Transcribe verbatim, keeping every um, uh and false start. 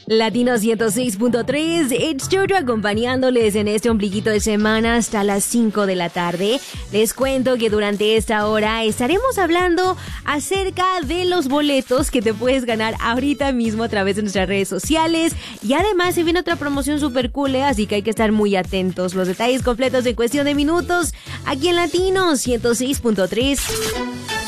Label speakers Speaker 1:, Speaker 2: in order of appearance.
Speaker 1: Latino ciento seis punto tres, It's Jojo acompañándoles en este ombliguito de semana hasta las cinco de la tarde. Les cuento que durante esta hora estaremos hablando acerca de los boletos que te puedes ganar ahorita mismo a través de nuestras redes sociales. Y además se viene otra promoción super cool, ¿eh? Así que hay que estar muy atentos. Los detalles completos en cuestión de minutos aquí en Latino ciento seis punto tres.